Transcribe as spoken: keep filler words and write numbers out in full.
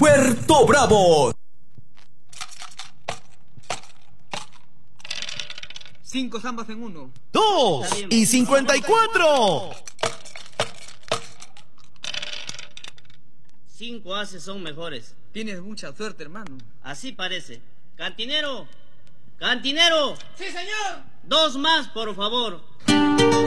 Puerto Bravo. Cinco zambas en uno. Dos y cincuenta y cuatro. Cinco haces son mejores. Tienes mucha suerte, hermano. Así parece. Cantinero. Cantinero. Sí, señor. Dos más, por favor.